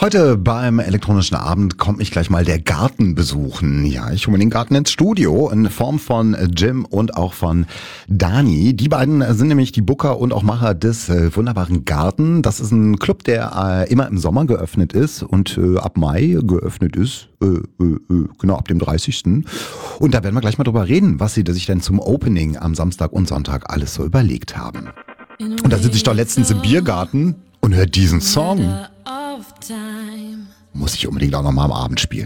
Heute beim elektronischen Abend kommt mich gleich mal der Garten besuchen. Ja, ich hole mir den Garten ins Studio in Form von Jim und auch von Dani. Die beiden sind nämlich die Booker und auch Macher des wunderbaren Garten. Das ist ein Club, der immer im Sommer geöffnet ist und ab Mai geöffnet ist. Genau, ab dem 30. Und da werden wir gleich mal drüber reden, was sie sich denn zum Opening am Samstag und Sonntag alles so überlegt haben. Und da sitze ich doch letztens im Biergarten und höre diesen Song. Muss ich unbedingt auch nochmal am Abend spielen.